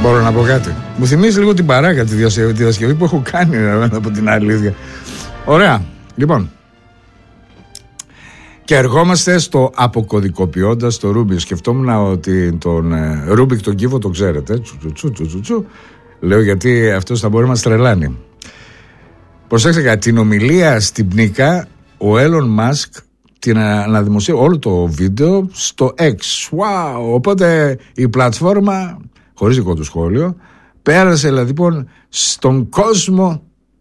Μπορώ να πω κάτι? Μου θυμίζει λίγο την Παράκα, τη διασκευή που έχω κάνει, από την αλήθεια. Ωραία, λοιπόν. Και ερχόμαστε στο αποκωδικοποιώντας το Ρούμπιο. Σκεφτόμουν ότι τον Ρούμπικ τον κύβο το ξέρετε. Λέω γιατί αυτός θα μπορεί να μας τρελάνει. Προσέξτε κάτι, την ομιλία στην Πνίκα ο Έλλον Μάσκ την αναδημοσίευσε όλο το βίντεο στο X. Wow! Οπότε η πλατφόρμα, χωρίς δικό του σχόλιο, πέρασε λοιπόν στον κόσμο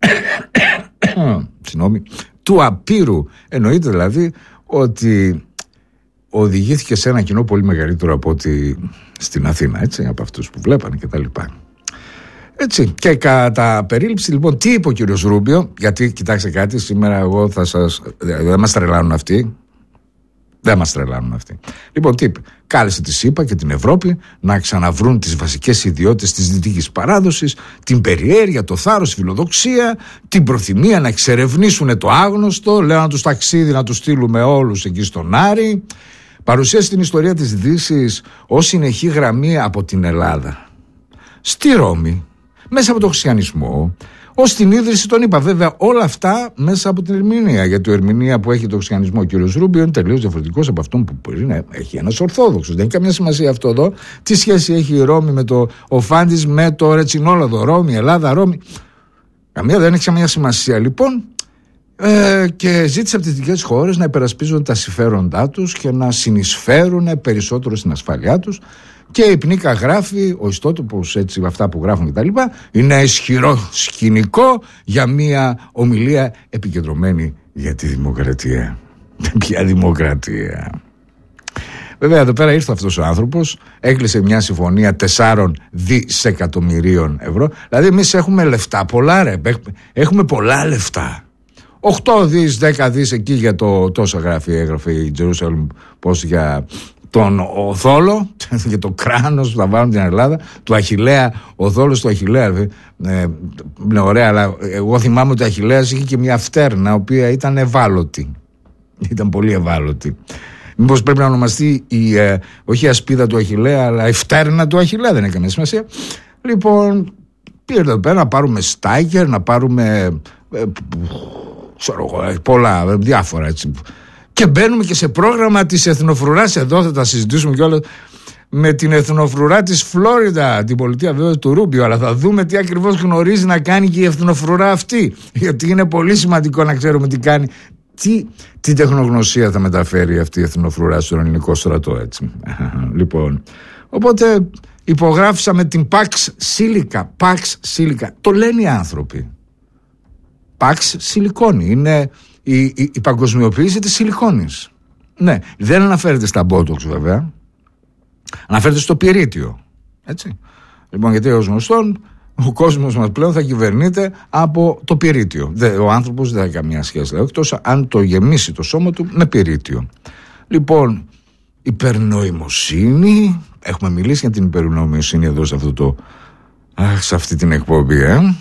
του απείρου. Εννοείται δηλαδή ότι οδηγήθηκε σε ένα κοινό πολύ μεγαλύτερο από ότι στην Αθήνα, έτσι, από αυτούς που βλέπανε και τα λοιπά. Έτσι, και κατά περίληψη λοιπόν τι είπε ο κύριος Ρούμπιο, γιατί κοιτάξτε κάτι, σήμερα εγώ θα σας... δεν μας τρελάνουν αυτοί. Δεν μας τρελάνουν αυτοί. Λοιπόν, τι είπε? Κάλεσε τη ΣΥΠΑ και την Ευρώπη να ξαναβρούν τις βασικές ιδιότητες της δυτικής παράδοσης, την περιέργεια, το θάρρος, τη φιλοδοξία, την προθυμία να εξερευνήσουν το άγνωστο, λέω να τους ταξίδι να τους στείλουμε όλους εκεί στον Άρη. Παρουσίασε την ιστορία της Δύσης ως συνεχή γραμμή από την Ελλάδα στη Ρώμη, μέσα από τον χριστιανισμό, ως την ίδρυση, τον είπα βέβαια όλα αυτά μέσα από την ερμηνεία. Γιατί η ερμηνεία που έχει το χριστιανισμό ο κ. Ρούμπιο είναι τελείως διαφορετικός από αυτόν που μπορεί να έχει ένας Ορθόδοξος. Δεν έχει καμία σημασία αυτό εδώ. Τι σχέση έχει η Ρώμη με ο Φάντης με το Ρετσινόλαδο? Ρώμη, Ελλάδα, Ρώμη. Δεν έχει καμία σημασία λοιπόν. Και ζήτησε από τις δυτικές χώρες να υπερασπίζονται τα συμφέροντά τους και να συνεισφέρουν περισσότερο στην ασφάλειά τους. Και η Πνίκα γράφει, ο ιστότοπος, έτσι, αυτά που γράφουν κτλ., είναι ισχυρό σκηνικό για μια ομιλία επικεντρωμένη για τη δημοκρατία. Ποια δημοκρατία? Βέβαια εδώ πέρα ήρθε αυτός ο άνθρωπος, έκλεισε μια συμφωνία 4 δισεκατομμυρίων ευρώ. Δηλαδή εμείς έχουμε λεφτά πολλά, ρε, έχουμε πολλά λεφτά. 8 δις, 10 δις εκεί για το τόσο έγραφε η Jerusalem Post για τον Οθόλο, για το κράνος που θα βάλουν την Ελλάδα, του Αχιλλέα, ο Θόλος του Αχιλλέα. Είναι ωραία, αλλά εγώ θυμάμαι ότι ο Αχιλλέας είχε και μια φτέρνα, η οποία ήταν ευάλωτη. Ήταν πολύ ευάλωτη. Μήπως πρέπει να ονομαστεί όχι η ασπίδα του Αχιλλέα, αλλά η φτέρνα του Αχιλλέα, δεν έχει καμία σημασία. Λοιπόν, πήρε εδώ πέρα να πάρουμε Στάικερ, να πάρουμε πολλά, διάφορα έτσι. Και μπαίνουμε και σε πρόγραμμα της εθνοφρουράς. Εδώ θα τα συζητήσουμε κιόλας με την εθνοφρουρά της Φλόριντα, την πολιτεία βέβαια του Ρούμπιο. Αλλά θα δούμε τι ακριβώς γνωρίζει να κάνει και η εθνοφρουρά αυτή. Γιατί είναι πολύ σημαντικό να ξέρουμε τι κάνει. Τι τεχνογνωσία θα μεταφέρει αυτή η εθνοφρουρά στον ελληνικό στρατό, έτσι. Λοιπόν, οπότε υπογράφησα με την Pax Silica. Το λένε οι άνθρωποι. Pax Siliconi. Είναι η παγκοσμιοποίηση της σιλικόνης. Ναι, δεν αναφέρεται στα Botox βέβαια. Αναφέρεται στο πυρίτιο. Έτσι. Λοιπόν, γιατί ως γνωστόν ο κόσμος μας πλέον θα κυβερνείται από το πυρίτιο. Ο άνθρωπος δεν έχει καμία σχέση, εκτός αν το γεμίσει το σώμα του με πυρίτιο. Λοιπόν, υπερνοημοσύνη. Έχουμε μιλήσει για την υπερνοημοσύνη εδώ σε αυτή την εκπομπή.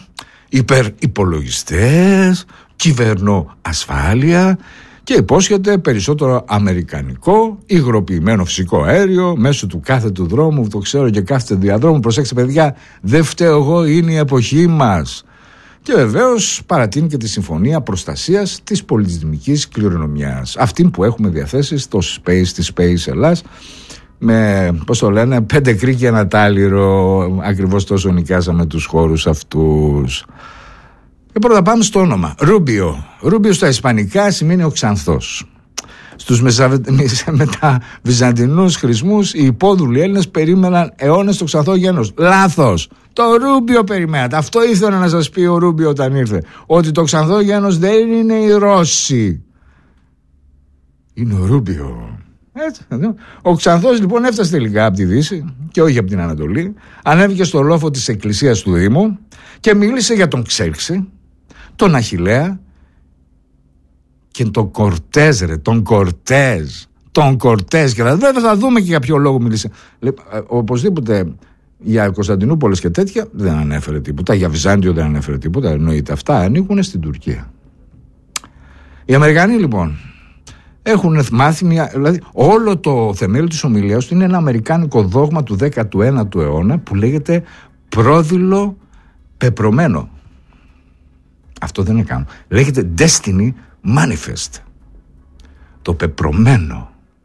Υπολογιστές, κυβερνοασφάλεια και υπόσχεται περισσότερο αμερικανικό υγροποιημένο φυσικό αέριο μέσω του κάθετου δρόμου, το ξέρω, και κάθετε διαδρόμου. Προσέξτε παιδιά, δεν φταίω εγώ, είναι η εποχή μας. Και βεβαίως παρατείνει και τη συμφωνία προστασίας της πολιτισμικής κληρονομιάς, αυτή που έχουμε διαθέσει στο Space της Space Ελλάς, με, πώς το λένε, 5 κρίκια ένα τάλιρο, ακριβώς τόσο νοικιάσαμε τους χώρους αυτούς. Και πρώτα πάμε στο όνομα. Ρούμπιο στα ισπανικά σημαίνει ο ξανθός. Στους μεταβυζαντινούς χρησμούς οι υπόδουλοι Έλληνες περίμεναν αιώνες το ξανθό γένος. Λάθος. Το Ρούμπιο περιμένατε. Αυτό ήθελε να σας πει ο Ρούμπιο όταν ήρθε. Ότι το ξανθό γένος δεν είναι οι Ρώσοι. Είναι ο Ρούμπιο. Έτσι. Ο ξανθός λοιπόν έφτασε τελικά από τη Δύση και όχι από την Ανατολή. Ανέβηκε στο λόφο της εκκλησίας του Δήμου και μίλησε για τον Ξέρξη, τον Αχιλλέα και τον Κορτέζ, τον Κορτέζ. Και βέβαια θα δούμε και για ποιο λόγο μίλησε. Οπωσδήποτε για Κωνσταντινούπολες και τέτοια δεν ανέφερε τίποτα. Για Βυζάντιο δεν ανέφερε τίποτα. Εννοείται, αυτά ανήκουν στην Τουρκία. Οι Αμερικανοί λοιπόν έχουν μάθει δηλαδή όλο το θεμέλιο της ομιλίας του είναι ένα αμερικάνικο δόγμα του 19ου αιώνα που λέγεται πρόδειλο πεπρωμένο. Αυτό δεν είναι καν. Λέγεται Destiny Manifest. Το πεπρωμένο.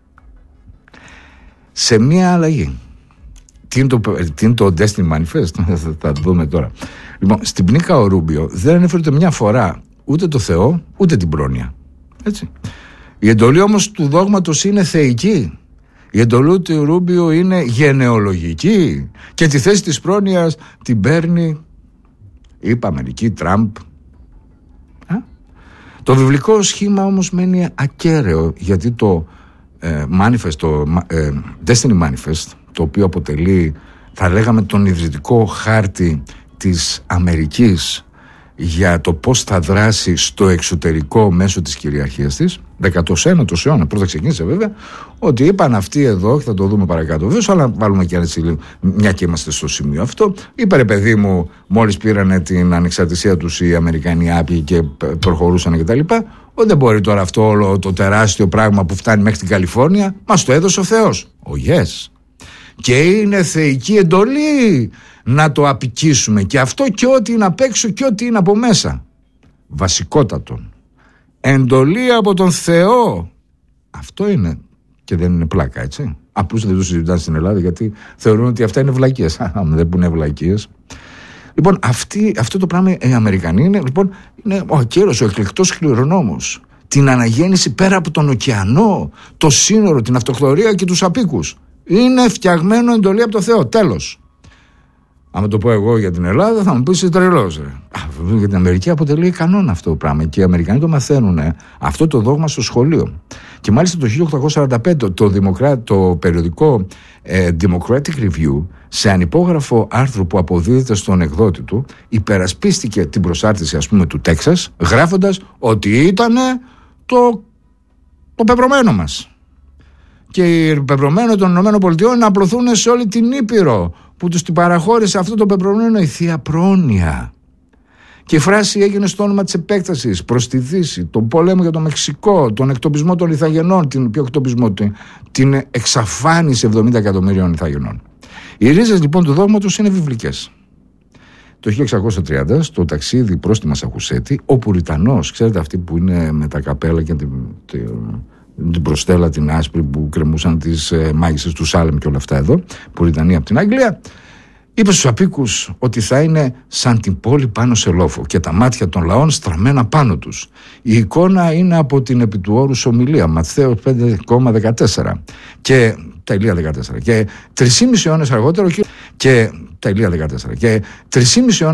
Σε μία αλλαγή. Τι είναι το Destiny Manifest? Θα το δούμε τώρα. Λοιπόν, στην πνίκα ο Ρούμπιο δεν ανέφερε ούτε μια φορά ούτε το Θεό ούτε την πρόνοια. Έτσι. Η εντολή όμως του δόγματος είναι θεϊκή. Η εντολή του Ρούμπιο είναι γενεολογική. Και τη θέση της πρόνοιας την παίρνει, είπα, Αμερική, Τραμπ. Το βιβλικό σχήμα όμως μένει ακέραιο, γιατί το Manifest, το Destiny Manifest, το οποίο αποτελεί, θα λέγαμε, τον ιδρυτικό χάρτη της Αμερικής για το πώς θα δράσει στο εξωτερικό μέσω της κυριαρχίας της, 19ος αιώνα, πρώτα ξεκίνησε βέβαια, ότι είπαν αυτοί εδώ, και θα το δούμε παρακάτω βέβαια, αλλά βάλουμε και έτσι, μια και είμαστε στο σημείο αυτό, είπε, ρε παιδί μου, μόλις πήρανε την ανεξαρτησία τους οι Αμερικανοί άπιοι και προχωρούσαν κτλ. Δεν μπορεί τώρα αυτό όλο το τεράστιο πράγμα που φτάνει μέχρι την Καλιφόρνια, μας το έδωσε ο Θεός. Yes. Και είναι θεϊκή εντολή να το απικήσουμε, και αυτό και ό,τι είναι απ' έξω και ό,τι είναι από μέσα. Βασικότατο. Εντολή από τον Θεό. Αυτό είναι. Και δεν είναι πλάκα, έτσι. Απλώς δεν το συζητάνε στην Ελλάδα, γιατί θεωρούν ότι αυτά είναι βλακίες. Δεν πούνε βλακίες. Λοιπόν, αυτό το πράγμα οι Αμερικανοί είναι ο ακέρος, ο εκλεκτός κληρονόμος. Την αναγέννηση πέρα από τον ωκεανό, το σύνορο, την αυτοχθορία και τους απίκους. Είναι φτιαγμένο εντολή από το Θεό. Τέλος. Αν το πω εγώ για την Ελλάδα, θα μου πεις είσαι τρελός. Για την Αμερική αποτελεί κανόνα αυτό το πράγμα. Και οι Αμερικανοί το μαθαίνουν αυτό το δόγμα στο σχολείο. Και μάλιστα το 1845 το περιοδικό Democratic Review, σε ανυπόγραφο άρθρο που αποδίδεται στον εκδότη του, υπερασπίστηκε την προσάρτηση, ας πούμε, του Τέξας, γράφοντας ότι ήταν το πεπρωμένο μας. Και οι πεπρωμένοι των ΗΠΑ να απλωθούν σε όλη την Ήπειρο, που τους την παραχώρησε αυτό το πεπρωμένο η Θεία Πρόνοια. Και η φράση έγινε στο όνομα της επέκτασης προς τη Δύση, τον πόλεμο για το Μεξικό, τον εκτοπισμό των Ιθαγενών, την εξαφάνιση 70 εκατομμύριων Ιθαγενών. Οι ρίζες λοιπόν του δόγματος είναι βιβλικές. Το 1630, στο ταξίδι προς τη Μασαχουσέτη, ο Πουριτανός, ξέρετε αυτοί που είναι με τα καπέλα και την προστέλα την άσπρη που κρεμούσαν τις μάγισσες του Σάλεμ και όλα αυτά εδώ, Πουριτανοί από την Αγγλία, είπε στους απίκους ότι θα είναι σαν την πόλη πάνω σε λόφο και τα μάτια των λαών στραμμένα πάνω τους. Η εικόνα είναι από την επί του όρους ομιλία, Ματθαίος 5,14 και τελεία 14. Και 3,5 αιώνες αργότερα, και τελεία 14. Και 3,5 αιώνες